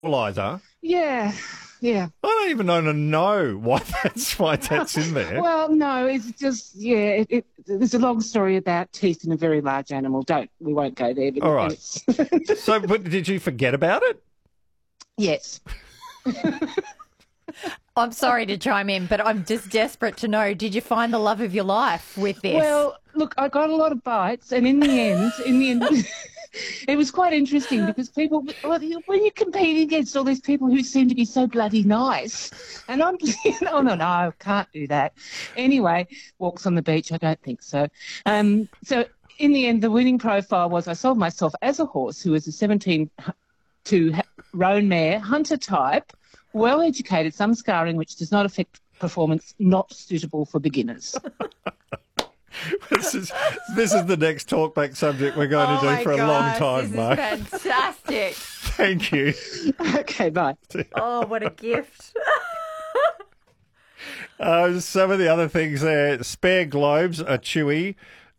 Liza. Yeah, yeah. I don't even know why that's in there. Well, no, it's just there's a long story about teeth in a very large animal. We won't go there. But All right. it's So, but did you forget about it? yes. I'm sorry to chime in, but I'm just desperate to know, did you find the love of your life with this? Well, look, I got a lot of bites, and in the end, it was quite interesting because people, well, when you're competing against all these people who seem to be so bloody nice, and I'm, no, can't do that. Anyway, walks on the beach, I don't think so. So in the end, the winning profile was I sold myself as a horse who was a 17 roan mare, hunter type, well educated, some scarring, which does not affect performance, not suitable for beginners. This is the next talkback subject we're going to do for a long time, Mark. This is fantastic. Thank you. Okay, bye. Oh, what a gift. Some of the other things there, spare globes are chewy.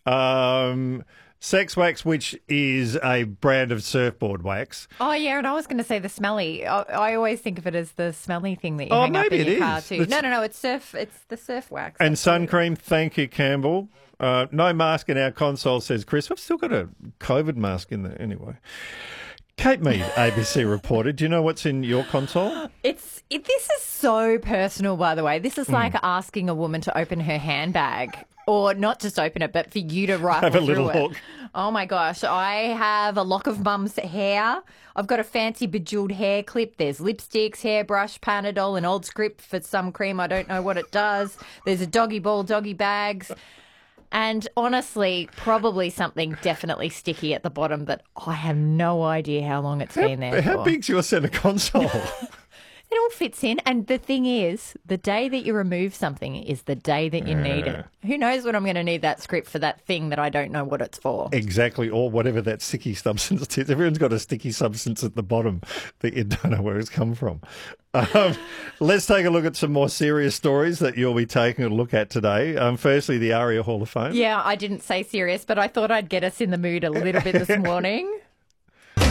Sex wax, which is a brand of surfboard wax. Oh, yeah, and I was going to say the smelly. I always think of it as the smelly thing that you hang up in your car too. No, it's the surf wax. And sun cream, thank you, Campbell. No mask in our console, says Chris. I've still got a COVID mask in there anyway. Kate Mead, ABC reporter. Do you know what's in your console? This is so personal, by the way. This is like asking a woman to open her handbag. Or not just open it, but for you to rifle Have a little through it. look. Oh, my gosh. I have a lock of mum's hair. I've got a fancy bejeweled hair clip. There's lipsticks, hairbrush, Panadol, an old script for some cream. I don't know what it does. There's a doggy ball, doggy bags. And honestly, probably something definitely sticky at the bottom, but I have no idea how long it's been there How for. big's your centre console? It all fits in. And the thing is, the day that you remove something is the day that you need it. Who knows when I'm going to need that script for that thing that I don't know what it's for. Exactly, or whatever that sticky substance is. Everyone's got a sticky substance at the bottom that you don't know where it's come from. Let's take a look at some more serious stories that you'll be taking a look at today. Firstly, the ARIA Hall of Fame. Yeah, I didn't say serious, but I thought I'd get us in the mood a little bit this morning.